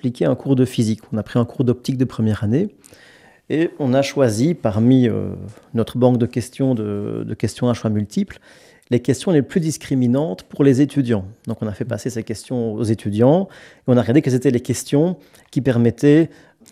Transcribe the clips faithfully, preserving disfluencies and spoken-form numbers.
expliquer un cours de physique. On a pris un cours d'optique de première année et on a choisi parmi euh, notre banque de questions, de, de questions à choix multiples, les questions les plus discriminantes pour les étudiants. Donc on a fait passer ces questions aux étudiants et on a regardé quelles étaient les questions qui permettaient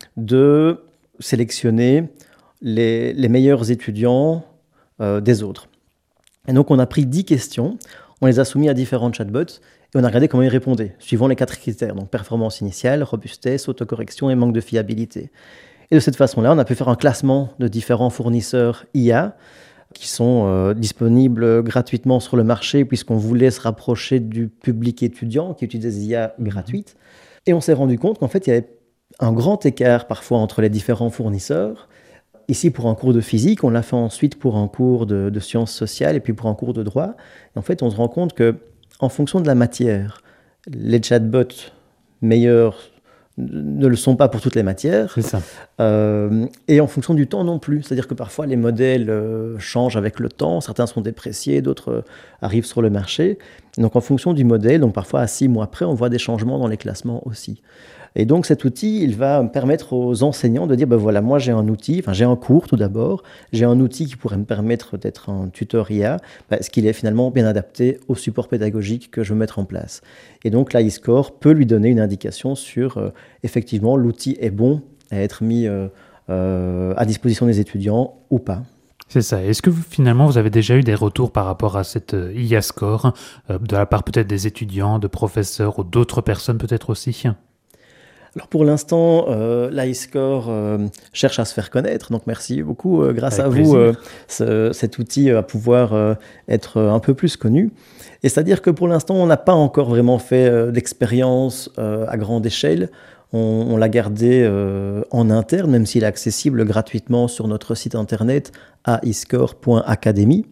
de sélectionner les, les meilleurs étudiants euh, des autres. Et donc on a pris dix questions, on les a soumis à différents chatbots et on a regardé comment ils répondaient, suivant les quatre critères, donc performance initiale, robustesse, autocorrection et manque de fiabilité. Et de cette façon-là, on a pu faire un classement de différents fournisseurs I A qui sont euh, disponibles gratuitement sur le marché puisqu'on voulait se rapprocher du public étudiant qui utilise des I A gratuites. Et on s'est rendu compte qu'en fait, il y avait un grand écart parfois entre les différents fournisseurs. Ici, pour un cours de physique, on l'a fait ensuite pour un cours de, de sciences sociales et puis pour un cours de droit. Et en fait, on se rend compte qu'en fonction de la matière, les chatbots meilleurs ne le sont pas pour toutes les matières. C'est ça. Euh, et en fonction du temps non plus. C'est-à-dire que parfois, les modèles euh, changent avec le temps. Certains sont dépréciés, d'autres euh, arrivent sur le marché. Donc, en fonction du modèle, donc parfois à six mois après, on voit des changements dans les classements aussi. Et donc cet outil, il va permettre aux enseignants de dire, ben voilà, moi j'ai un outil, enfin j'ai un cours tout d'abord, j'ai un outil qui pourrait me permettre d'être un tuteur I A, ben, est-ce qu'il est finalement bien adapté au support pédagogique que je veux mettre en place. Et donc l'A I Score peut lui donner une indication sur, euh, effectivement, l'outil est bon à être mis euh, euh, à disposition des étudiants ou pas. C'est ça. Est-ce que vous, finalement, vous avez déjà eu des retours par rapport à cette euh, I A Score, euh, de la part peut-être des étudiants, de professeurs ou d'autres personnes peut-être aussi ? Alors pour l'instant, euh, l'A I Score euh, cherche à se faire connaître, donc merci beaucoup. Euh, grâce Avec à vous, euh, plaisir. ce, cet outil va pouvoir euh, être un peu plus connu. Et c'est-à-dire que pour l'instant, on n'a pas encore vraiment fait euh, d'expérience euh, à grande échelle. On, on l'a gardé euh, en interne, même s'il est accessible gratuitement sur notre site internet a i score point academy.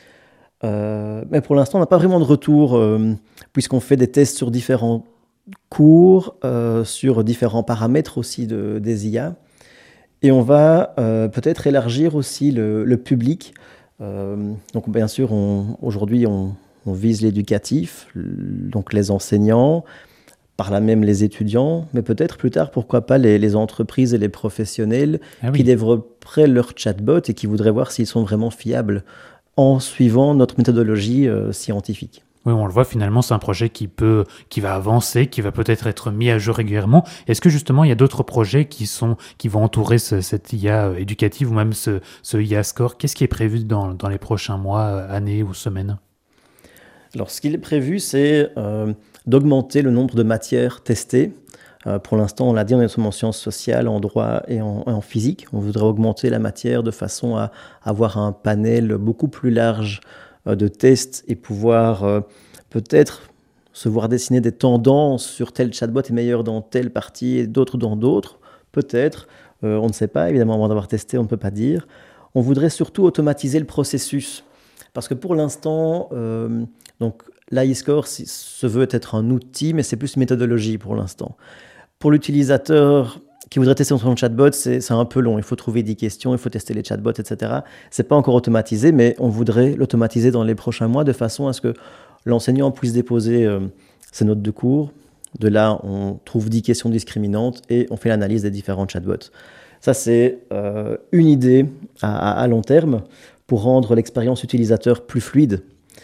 Euh, mais pour l'instant, on n'a pas vraiment de retour, euh, puisqu'on fait des tests sur différents cours, euh, sur différents paramètres aussi de, des I A. Et on va euh, peut-être élargir aussi le, le public. Euh, donc bien sûr, on, aujourd'hui, on, on vise l'éducatif, donc les enseignants, par là même les étudiants, mais peut-être plus tard, pourquoi pas les, les entreprises et les professionnels Ah oui. qui développeraient leur chatbot et qui voudraient voir s'ils sont vraiment fiables en suivant notre méthodologie euh, scientifique. Oui, on le voit finalement, c'est un projet qui peut, qui va avancer, qui va peut-être être mis à jour régulièrement. Est-ce que justement il y a d'autres projets qui sont, qui vont entourer ce, cette I A éducative ou même ce, ce I A Score ? Qu'est-ce qui est prévu dans, dans les prochains mois, années ou semaines ? Alors, ce qu'il est prévu, c'est euh, d'augmenter le nombre de matières testées. Euh, pour l'instant, on l'a dit, on est en sciences sociales, en droit et en, en physique. On voudrait augmenter la matière de façon à avoir un panel beaucoup plus large euh, de tests et pouvoir euh, peut-être se voir dessiner des tendances sur tel chatbot est meilleur dans telle partie et d'autres dans d'autres. Peut-être, euh, on ne sait pas, évidemment, avant d'avoir testé, on ne peut pas dire. On voudrait surtout automatiser le processus. Parce que pour l'instant, euh, donc l'A I Score se veut être un outil, mais c'est plus une méthodologie pour l'instant. Pour l'utilisateur qui voudrait tester son chatbot, c'est, c'est un peu long. Il faut trouver dix questions, il faut tester les chatbots, et cetera. Ce n'est pas encore automatisé, mais on voudrait l'automatiser dans les prochains mois de façon à ce que l'enseignant puisse déposer euh, ses notes de cours. De là, on trouve dix questions discriminantes et on fait l'analyse des différents chatbots. Ça, c'est euh, une idée à, à, à long terme pour rendre l'expérience utilisateur plus fluide.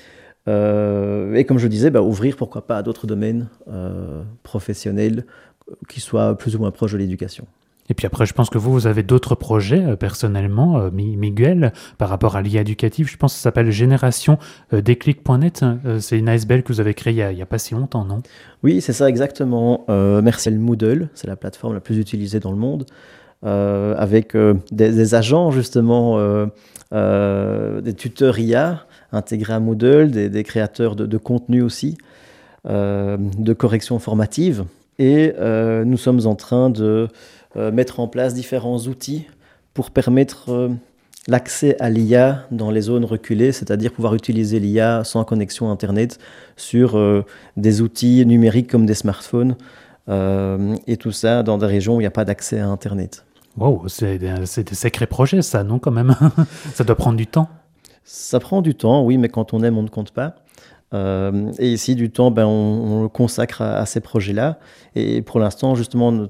Euh, et comme je disais, bah, ouvrir pourquoi pas à d'autres domaines euh, professionnels qui soient plus ou moins proches de l'éducation. Et puis après, je pense que vous, vous avez d'autres projets euh, personnellement, euh, Miguel, par rapport à l'I A éducative. Je pense que ça s'appelle génération déclic point net. Euh, c'est une A S B L que vous avez créée il n'y a, a pas si longtemps, non ? Oui, c'est ça exactement. Euh, merci. Moodle, c'est la plateforme la plus utilisée dans le monde, euh, avec euh, des, des agents justement, euh, euh, des tuteurs I A intégrés à Moodle, des, des créateurs de, de contenu aussi, euh, de correction formative. Et euh, nous sommes en train de euh, mettre en place différents outils pour permettre euh, l'accès à l'I A dans les zones reculées, c'est-à-dire pouvoir utiliser l'I A sans connexion Internet sur euh, des outils numériques comme des smartphones, euh, et tout ça dans des régions où il n'y a pas d'accès à Internet. Wow, c'est des, c'est des sacrés projets, ça, non, quand même ? Ça doit prendre du temps. Ça prend du temps, oui, mais quand on aime, on ne compte pas. Euh, et ici, du temps, ben, on, on le consacre à, à ces projets-là. Et pour l'instant, justement,